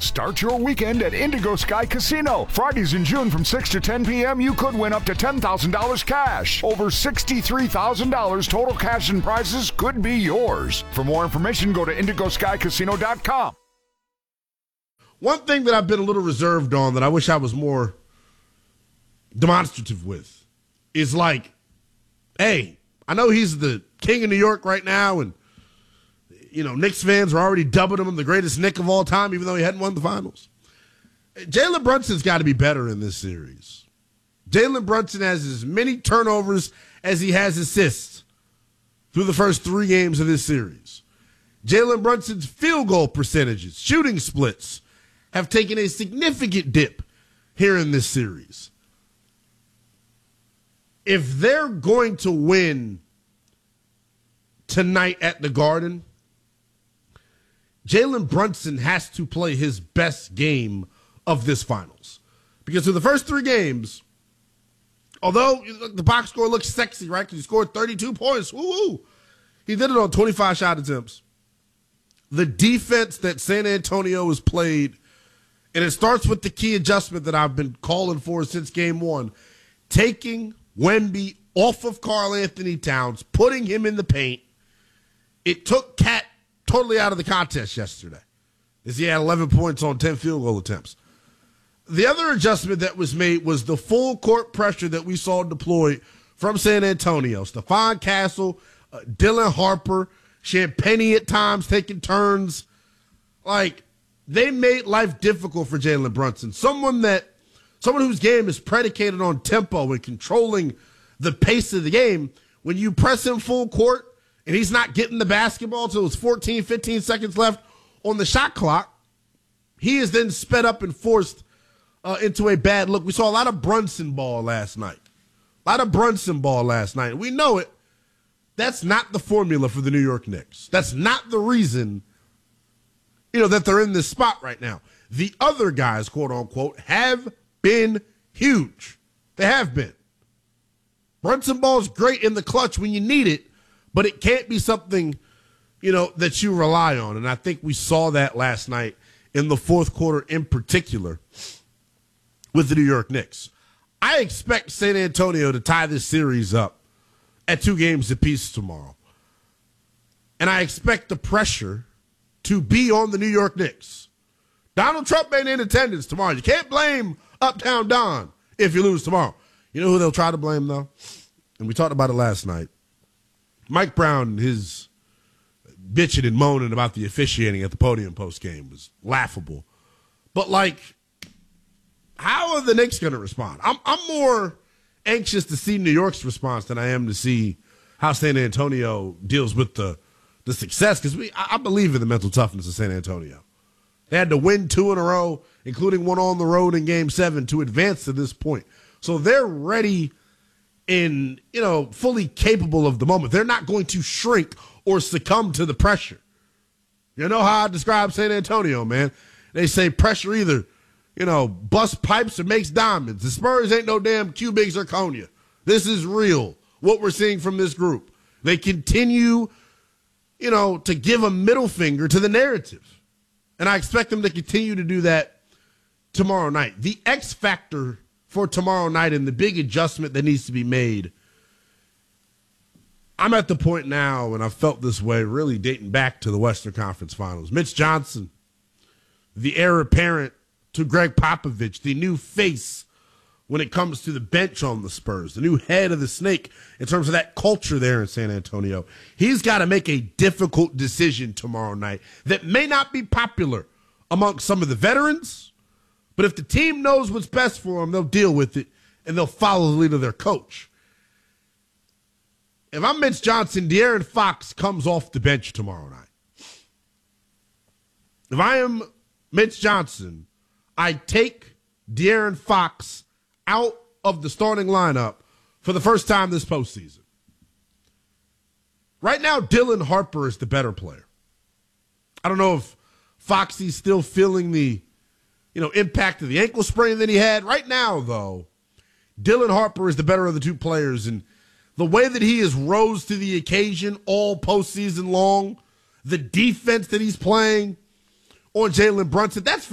Start your weekend at Indigo Sky Casino. Fridays in June from 6 to 10 p.m., you could win up to $10,000 cash. Over $63,000 total cash and prizes could be yours. For more information, go to indigoskycasino.com. One thing that I've been a little reserved on that I wish I was more demonstrative with is like, hey, I know he's the king of New York right now, and Knicks fans are already dubbing him the greatest Knick of all time, even though he hadn't won the finals. Jalen Brunson's got to be better in this series. Jalen Brunson has as many turnovers as he has assists through the first 3 games of this series. Jalen Brunson's field goal percentages, shooting splits, have taken a significant dip here in this series. If they're going to win tonight at the Garden, Jalen Brunson has to play his best game of this finals. Because through the first 3 games, although the box score looks sexy, right? Because he scored 32 points. Woo-woo. He did it on 25 shot attempts. The defense that San Antonio has played, and it starts with the key adjustment that I've been calling for since game 1, taking Wemby off of Karl Anthony Towns, putting him in the paint. It took Cat totally out of the contest yesterday, as he had 11 points on 10 field goal attempts. The other adjustment that was made was the full court pressure that we saw deployed from San Antonio. Stephon Castle, Dylan Harper, Champagnie at times taking turns. Like, they made life difficult for Jalen Brunson. Someone whose game is predicated on tempo and controlling the pace of the game. When you press him full court, and he's not getting the basketball until it's 14, 15 seconds left on the shot clock, he is then sped up and forced into a bad look. We saw a lot of Brunson ball last night. We know it. That's not the formula for the New York Knicks. That's not the reason, that they're in this spot right now. The other guys, quote unquote, have been huge. They have been. Brunson ball is great in the clutch when you need it, but it can't be something, that you rely on. And I think we saw that last night in the fourth quarter in particular with the New York Knicks. I expect San Antonio to tie this series up at 2 games apiece tomorrow. And I expect the pressure to be on the New York Knicks. Donald Trump ain't in attendance tomorrow. You can't blame Uptown Don if you lose tomorrow. You know who they'll try to blame, though? And we talked about it last night. Mike Brown, his bitching and moaning about the officiating at the podium post-game was laughable. But, how are the Knicks going to respond? I'm more anxious to see New York's response than I am to see how San Antonio deals with the success, because I believe in the mental toughness of San Antonio. They had to win 2 in a row, including one on the road in Game 7, to advance to this point. So they're ready and, fully capable of the moment. They're not going to shrink or succumb to the pressure. You know how I describe San Antonio, man. They say pressure either, busts pipes or makes diamonds. The Spurs ain't no damn cubic zirconia. This is real, what we're seeing from this group. They continue, to give a middle finger to the narrative. And I expect them to continue to do that tomorrow night. The X factor for tomorrow night and the big adjustment that needs to be made, I'm at the point now, and I've felt this way really dating back to the Western Conference Finals. Mitch Johnson, the heir apparent to Greg Popovich, the new face when it comes to the bench on the Spurs, the new head of the snake in terms of that culture there in San Antonio. He's got to make a difficult decision tomorrow night that may not be popular among some of the veterans, but if the team knows what's best for them, they'll deal with it, and they'll follow the lead of their coach. If I'm Mitch Johnson, De'Aaron Fox comes off the bench tomorrow night. If I am Mitch Johnson, I take De'Aaron Fox out of the starting lineup for the first time this postseason. Right now, Dylan Harper is the better player. I don't know if Foxy's still feeling the impact of the ankle sprain that he had. Right now, though, Dylan Harper is the better of the 2 players, and the way that he has rose to the occasion all postseason long, the defense that he's playing on Jalen Brunson, that's